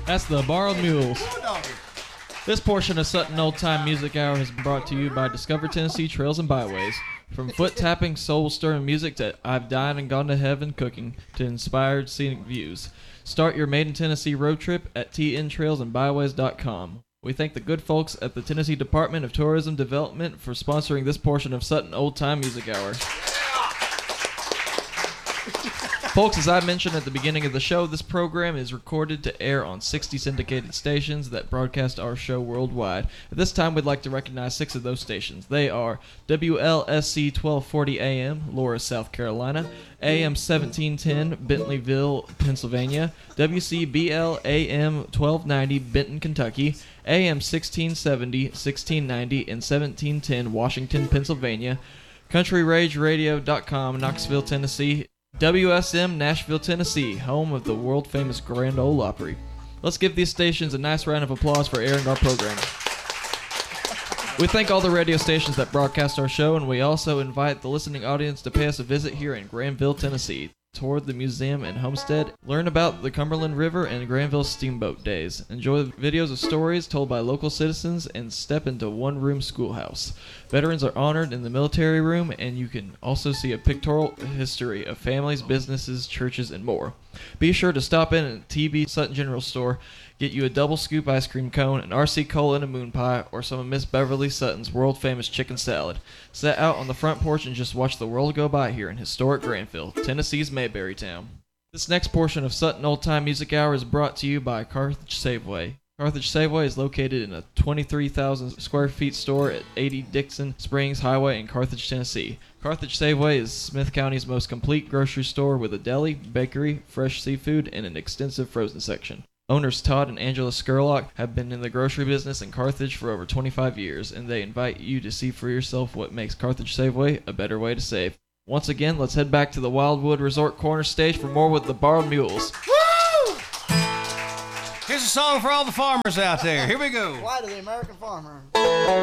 That's the Borrowed Mules. This portion of Sutton Old Time Music Hour has been brought to you by Discover Tennessee Trails and Byways. From foot-tapping, soul-stirring music to I've dined and gone to heaven cooking to inspired scenic views. Start your Made in Tennessee road trip at tntrailsandbyways.com. We thank the good folks at the Tennessee Department of Tourism Development for sponsoring this portion of Sutton Old Time Music Hour. Folks, as I mentioned at the beginning of the show, this program is recorded to air on 60 syndicated stations that broadcast our show worldwide. At this time, we'd like to recognize 6 of those stations. They are WLSC 1240 AM, Laura, South Carolina, AM 1710, Bentleyville, Pennsylvania, WCBL AM 1290, Benton, Kentucky, AM 1670, 1690, and 1710, Washington, Pennsylvania, CountryRageRadio.com, Knoxville, Tennessee, WSM Nashville, Tennessee, home of the world-famous Grand Ole Opry. Let's give these stations a nice round of applause for airing our program. We thank all the radio stations that broadcast our show, and we also invite the listening audience to pay us a visit here in Granville, Tennessee. Tour the museum and homestead, learn about the Cumberland River and Granville Steamboat Days, enjoy videos of stories told by local citizens, and step into one-room schoolhouse. Veterans are honored in the military room, and you can also see a pictorial history of families, businesses, churches, and more. Be sure to stop in at TB Sutton General Store, get you a double scoop ice cream cone, an RC Cola and a moon pie, or some of Miss Beverly Sutton's world-famous chicken salad. Sit out on the front porch and just watch the world go by here in historic Granville, Tennessee's Mayberry Town. This next portion of Sutton Old Time Music Hour is brought to you by Carthage Safeway. Carthage Safeway is located in a 23,000 square feet store at 80 Dixon Springs Highway in Carthage, Tennessee. Carthage Safeway is Smith County's most complete grocery store with a deli, bakery, fresh seafood, and an extensive frozen section. Owners Todd and Angela Skurlock have been in the grocery business in Carthage for over 25 years, and they invite you to see for yourself what makes Carthage Safeway a better way to save. Once again, let's head back to the Wildwood Resort Corner stage for more with the Borrowed Mules. Woo! Here's a song for all the farmers out there. Here we go. Why to the American farmer.